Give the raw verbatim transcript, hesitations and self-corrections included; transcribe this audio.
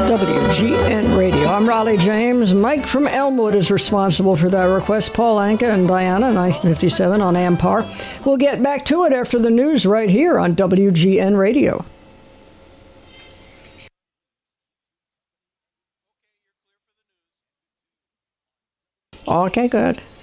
W G N Radio. I'm Raleigh James. Mike from Elmwood is responsible for that request. Paul Anka and Diana, nineteen fifty-seven on Ampar. We'll get back to it after the news right here on W G N Radio. Okay, good.